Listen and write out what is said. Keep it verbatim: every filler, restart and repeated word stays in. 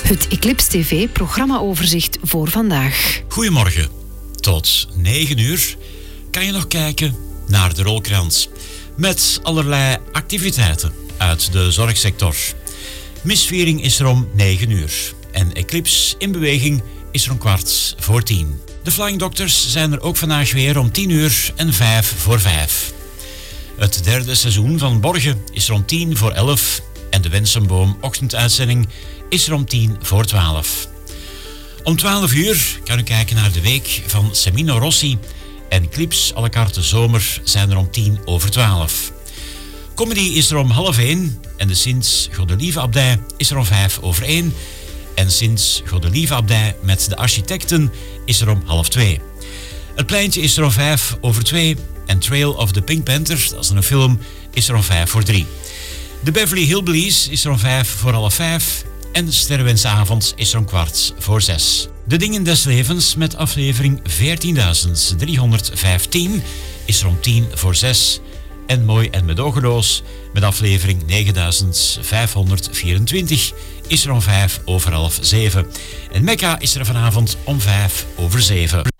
Het Eclipse T V-programmaoverzicht voor vandaag. Goedemorgen. Tot negen uur kan je nog kijken naar de rolkrans. Met allerlei activiteiten uit de zorgsector. Misviering is er om negen uur. En Eclipse in beweging is er om kwart voor tien. De Flying Doctors zijn er ook vandaag weer om tien uur en vijf voor vijf. Het derde seizoen van Borgen is er om tien voor elf. En de Wensenboom ochtenduitzending is er om tien voor twaalf. Om twaalf uur kan u kijken naar de week van Semino Rossi. En clips à la carte zomer zijn er om tien over twaalf. Comedy is er om half één. En de Sint Godelieve Abdij is er om vijf over één. En Sint Godelieve Abdij met de architecten is er om half twee. Het pleintje is er om vijf over twee. En Trail of the Pink Panther, dat is een film, is er om vijf voor drie. De Beverly Hillbillies is er om vijf voor half vijf. En Sterrenwensavond is er om kwart voor zes. De Dingen des Levens met aflevering veertienduizend driehonderdvijftien is er om tien voor zes. En Mooi en Medogeloos met aflevering negenduizend vijfhonderdvierentwintig is er om vijf over half zeven. En Mekka is er vanavond om vijf over zeven.